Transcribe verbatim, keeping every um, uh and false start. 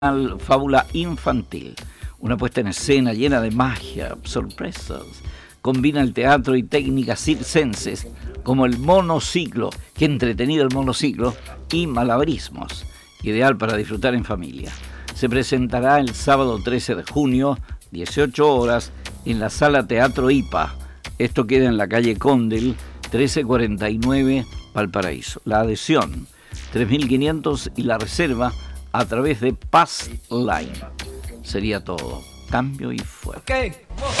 Fábula infantil, una puesta en escena llena de magia, sorpresas. Combina el teatro y técnicas circenses como el monociclo, qué entretenido el monociclo, y malabarismos, ideal para disfrutar en familia. Se presentará el sábado trece de junio, dieciocho horas, en la Sala Teatro I P A. Esto queda en la calle Condel, trece cuarenta y nueve, Valparaíso. La adhesión, tres mil quinientos, y la reserva a través de Pass Line. Sería todo. Cambio y fuera. Okay.